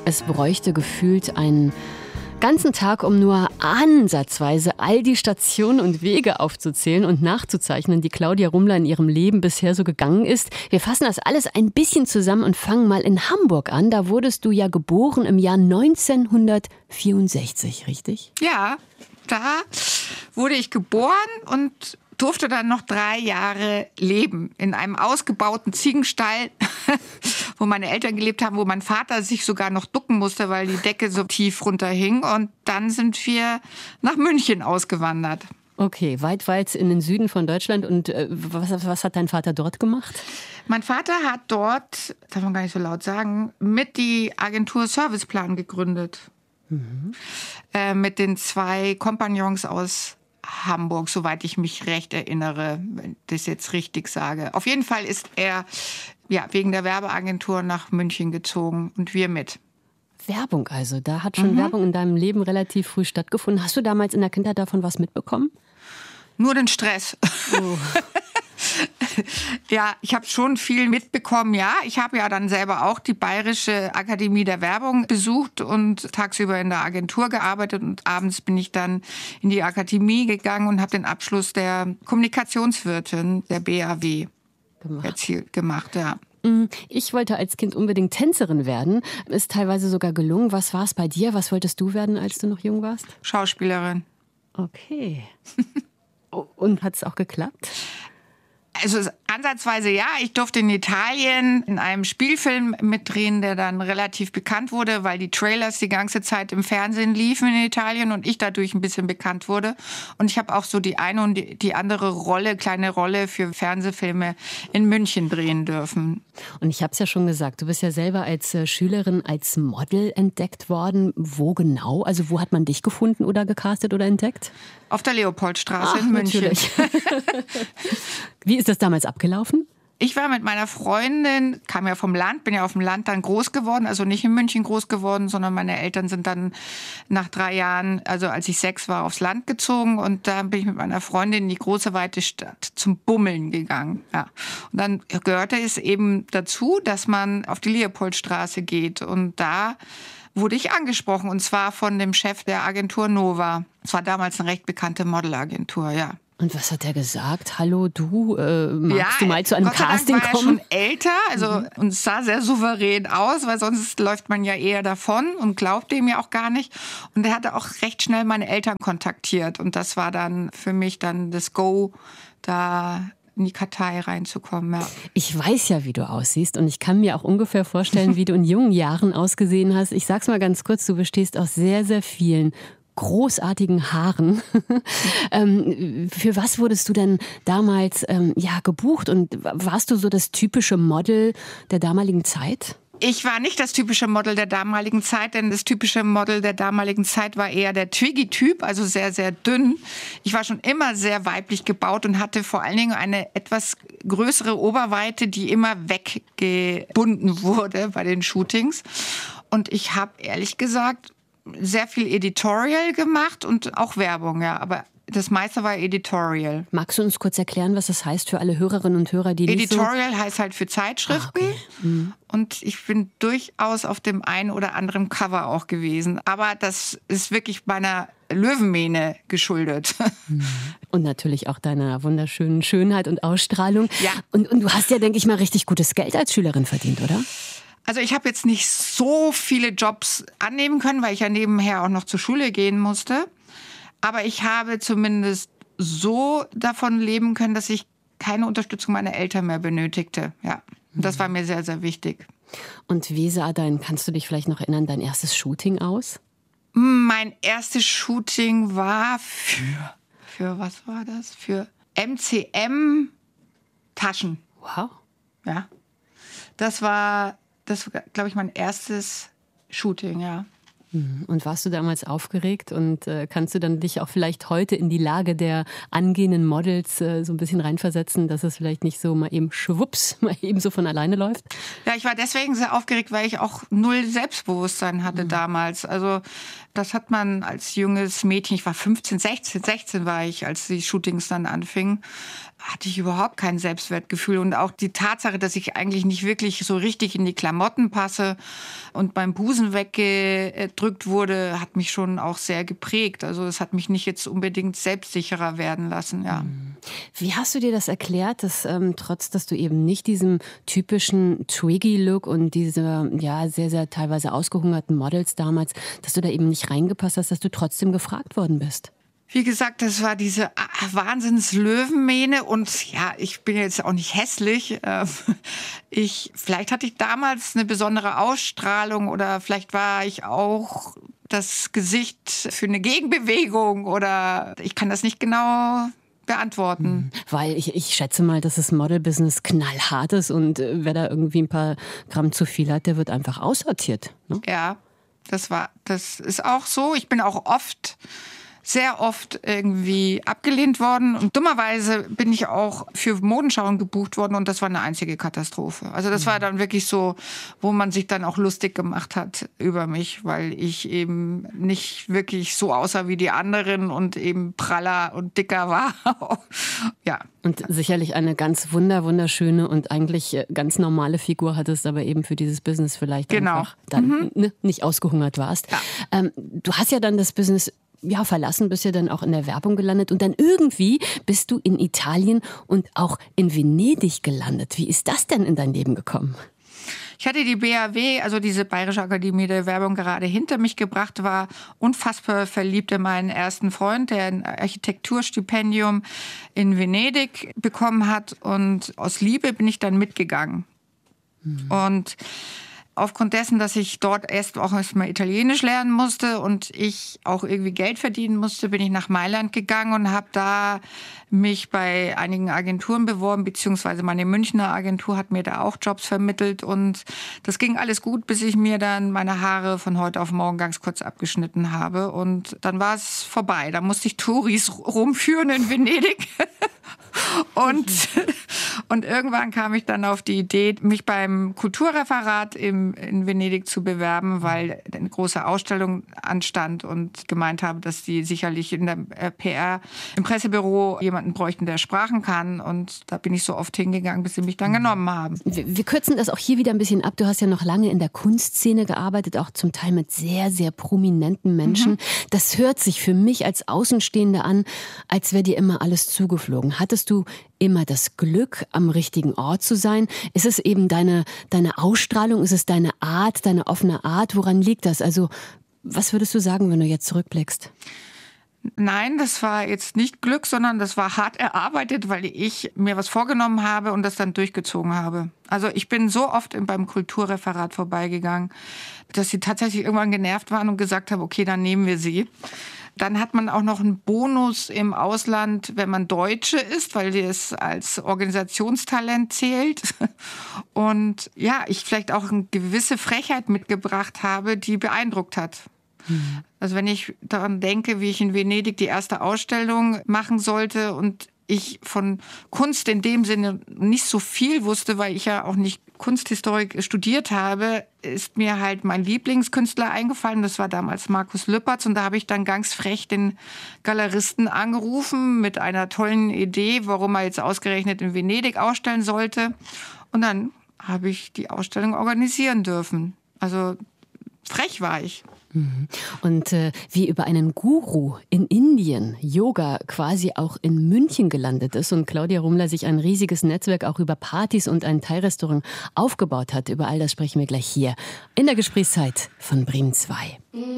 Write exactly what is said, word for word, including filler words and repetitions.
Es bräuchte gefühlt einen ganzen Tag, um nur ansatzweise all die Stationen und Wege aufzuzählen und nachzuzeichnen, die Claudia Rumler in ihrem Leben bisher so gegangen ist. Wir fassen das alles ein bisschen zusammen und fangen mal in Hamburg an. Da wurdest du ja geboren im Jahr neunzehnhundertvierundsechzig, richtig? Ja, da wurde ich geboren und durfte dann noch drei Jahre leben in einem ausgebauten Ziegenstall, wo meine Eltern gelebt haben, wo mein Vater sich sogar noch ducken musste, weil die Decke so tief runterhing. Und dann sind wir nach München ausgewandert. Okay, weit, weit in den Süden von Deutschland. Und äh, was, was hat dein Vater dort gemacht? Mein Vater hat dort, darf man gar nicht so laut sagen, mit die Agentur Serviceplan gegründet. Mhm. Äh, mit den zwei Kompagnons aus Hamburg, soweit ich mich recht erinnere, wenn ich das jetzt richtig sage. Auf jeden Fall ist er ja, wegen der Werbeagentur nach München gezogen und wir mit. Werbung also, da hat schon Mhm. Werbung in deinem Leben relativ früh stattgefunden. Hast du damals in der Kindheit davon was mitbekommen? Nur den Stress. Oh. Ja, ich habe schon viel mitbekommen, ja. Ich habe ja dann selber auch die Bayerische Akademie der Werbung besucht und tagsüber in der Agentur gearbeitet. Und abends bin ich dann in die Akademie gegangen und habe den Abschluss der Kommunikationswirtin der B A W Gemacht. erzielt, gemacht, ja. Ich wollte als Kind unbedingt Tänzerin werden. Ist teilweise sogar gelungen. Was war es bei dir? Was wolltest du werden, als du noch jung warst? Schauspielerin. Okay. Und hat es auch geklappt? Also ansatzweise ja. Ich durfte in Italien in einem Spielfilm mitdrehen, der dann relativ bekannt wurde, weil die Trailers die ganze Zeit im Fernsehen liefen in Italien und ich dadurch ein bisschen bekannt wurde. Und ich habe auch so die eine und die, die andere Rolle, kleine Rolle für Fernsehfilme in München drehen dürfen. Und ich habe es ja schon gesagt, du bist ja selber als äh, Schülerin, als Model entdeckt worden. Wo genau? Also wo hat man dich gefunden oder gecastet oder entdeckt? Auf der Leopoldstraße Ach, in München. natürlich. Wie ist das damals abgelaufen? Ich war mit meiner Freundin, kam ja vom Land, bin ja auf dem Land dann groß geworden, also nicht in München groß geworden, sondern meine Eltern sind dann nach drei Jahren, also als ich sechs war, aufs Land gezogen und da bin ich mit meiner Freundin in die große, weite Stadt zum Bummeln gegangen. Ja. Und dann gehörte es eben dazu, dass man auf die Leopoldstraße geht und da wurde ich angesprochen und zwar von dem Chef der Agentur Nova. Es war damals eine recht bekannte Modelagentur, ja. Und was hat er gesagt? Hallo, du, äh, magst ja, du mal zu einem Gott sei Dank Casting war er kommen? schon älter, also mhm. und es sah sehr souverän aus, weil sonst läuft man ja eher davon und glaubt dem ja auch gar nicht. Und er hatte auch recht schnell meine Eltern kontaktiert und das war dann für mich dann das Go, da in die Kartei reinzukommen. Ja. Ich weiß ja, wie du aussiehst und ich kann mir auch ungefähr vorstellen, wie du in jungen Jahren ausgesehen hast. Ich sag's mal ganz kurz, du bestehst aus sehr, sehr vielen großartigen Haaren. ähm, für was wurdest du denn damals ähm, ja, gebucht und warst du so das typische Model der damaligen Zeit? Ich war nicht das typische Model der damaligen Zeit, denn das typische Model der damaligen Zeit war eher der Twiggy-Typ, also sehr, sehr dünn. Ich war schon immer sehr weiblich gebaut und hatte vor allen Dingen eine etwas größere Oberweite, die immer weggebunden wurde bei den Shootings. Und ich habe ehrlich gesagt sehr viel Editorial gemacht und auch Werbung, ja, aber das meiste war Editorial. Magst du uns kurz erklären, was das heißt für alle Hörerinnen und Hörer, die nicht so... Editorial heißt halt für Zeitschriften. Ah, okay. Mhm. Und ich bin durchaus auf dem einen oder anderen Cover auch gewesen. Aber das ist wirklich meiner Löwenmähne geschuldet. Und natürlich auch deiner wunderschönen Schönheit und Ausstrahlung. Ja. Und, und du hast ja, denke ich mal, richtig gutes Geld als Schülerin verdient, oder? Also ich habe jetzt nicht so viele Jobs annehmen können, weil ich ja nebenher auch noch zur Schule gehen musste. Aber ich habe zumindest so davon leben können, dass ich keine Unterstützung meiner Eltern mehr benötigte. Ja, und das war mir sehr, sehr wichtig. Und wie sah dein, kannst du dich vielleicht noch erinnern, dein erstes Shooting aus? Mein erstes Shooting war für, für was war das? Für M C M Taschen. Wow. Ja, das war, das war, glaube ich, mein erstes Shooting, ja. Und warst du damals aufgeregt und äh, kannst du dann dich auch vielleicht heute in die Lage der angehenden Models äh, so ein bisschen reinversetzen, dass es vielleicht nicht so mal eben schwupps, mal eben so von alleine läuft? Ja, ich war deswegen sehr aufgeregt, weil ich auch null Selbstbewusstsein hatte mhm. damals. Also das hat man als junges Mädchen, ich war fünfzehn, sechzehn, sechzehn war ich, als die Shootings dann anfingen. hatte ich überhaupt kein Selbstwertgefühl. Und auch die Tatsache, dass ich eigentlich nicht wirklich so richtig in die Klamotten passe und beim Busen weggedrückt wurde, hat mich schon auch sehr geprägt. Also es hat mich nicht jetzt unbedingt selbstsicherer werden lassen, ja. Wie hast du dir das erklärt, dass ähm, trotz, dass du eben nicht diesem typischen Twiggy-Look und diese ja sehr, sehr teilweise ausgehungerten Models damals, dass du da eben nicht reingepasst hast, dass du trotzdem gefragt worden bist? Wie gesagt, das war diese Wahnsinns-Löwenmähne und ja, ich bin jetzt auch nicht hässlich. Ich, vielleicht hatte ich damals eine besondere Ausstrahlung oder vielleicht war ich auch das Gesicht für eine Gegenbewegung oder ich kann das nicht genau beantworten. Weil ich, ich schätze mal, dass das Model-Business knallhart ist und äh, wer da irgendwie ein paar Gramm zu viel hat, der wird einfach aussortiert. Ne? Ja, das war, das ist auch so. Ich bin auch oft sehr oft irgendwie abgelehnt worden. Und dummerweise bin ich auch für Modenschauen gebucht worden und das war eine einzige Katastrophe. Also das war dann wirklich so, wo man sich dann auch lustig gemacht hat über mich, weil ich eben nicht wirklich so aussah wie die anderen und eben praller und dicker war. Ja. Und sicherlich eine ganz wunder, wunderschöne und eigentlich ganz normale Figur hattest, aber eben für dieses Business vielleicht genau. einfach dann Mhm. ne, nicht ausgehungert warst. Ja. Ähm, du hast ja dann das Business ja, verlassen, bist ja dann auch in der Werbung gelandet und dann irgendwie bist du in Italien und auch in Venedig gelandet. Wie ist das denn in dein Leben gekommen? Ich hatte die B A W, also diese Bayerische Akademie der Werbung, gerade hinter mich gebracht, war unfassbar verliebt in meinen ersten Freund, der ein Architekturstipendium in Venedig bekommen hat und aus Liebe bin ich dann mitgegangen. Mhm. Und aufgrund dessen, dass ich dort erst auch erstmal Italienisch lernen musste und ich auch irgendwie Geld verdienen musste, bin ich nach Mailand gegangen und habe da mich bei einigen Agenturen beworben, beziehungsweise meine Münchner Agentur hat mir da auch Jobs vermittelt und das ging alles gut, bis ich mir dann meine Haare von heute auf morgen ganz kurz abgeschnitten habe und dann war es vorbei. Da musste ich Touris rumführen in Venedig. Und, und irgendwann kam ich dann auf die Idee, mich beim Kulturreferat im, in Venedig zu bewerben, weil eine große Ausstellung anstand und gemeint habe, dass die sicherlich in der P R, im Pressebüro jemanden bräuchten, der Sprachen kann. Und da bin ich so oft hingegangen, bis sie mich dann genommen haben. Wir, wir kürzen das auch hier wieder ein bisschen ab. Du hast ja noch lange in der Kunstszene gearbeitet, auch zum Teil mit sehr, sehr prominenten Menschen. Mhm. Das hört sich für mich als Außenstehende an, als wäre dir immer alles zugeflogen. Hattest du immer das Glück, am richtigen Ort zu sein? Ist es eben deine, deine Ausstrahlung? Ist es deine Art, deine offene Art? Woran liegt das? Also, was würdest du sagen, wenn du jetzt zurückblickst? Nein, das war jetzt nicht Glück, sondern das war hart erarbeitet, weil ich mir was vorgenommen habe und das dann durchgezogen habe. Also ich bin so oft beim Kulturreferat vorbeigegangen, dass sie tatsächlich irgendwann genervt waren und gesagt haben, okay, dann nehmen wir sie. Dann hat man auch noch einen Bonus im Ausland, wenn man Deutsche ist, weil es als Organisationstalent zählt. Und ja, ich vielleicht auch eine gewisse Frechheit mitgebracht habe, die beeindruckt hat. Mhm. Also wenn ich daran denke, wie ich in Venedig die erste Ausstellung machen sollte und ich von Kunst in dem Sinne nicht so viel wusste, weil ich ja auch nicht Kunsthistorik studiert habe, ist mir halt mein Lieblingskünstler eingefallen. Das war damals Markus Lüpertz. Und da habe ich dann ganz frech den Galeristen angerufen mit einer tollen Idee, warum er jetzt ausgerechnet in Venedig ausstellen sollte. Und dann habe ich die Ausstellung organisieren dürfen. Also frech war ich. Und äh, wie über einen Guru in Indien Yoga quasi auch in München gelandet ist und Claudia Rumler sich ein riesiges Netzwerk auch über Partys und ein Thai-Restaurant aufgebaut hat. Über all das sprechen wir gleich hier in der Gesprächszeit von Bremen zwei.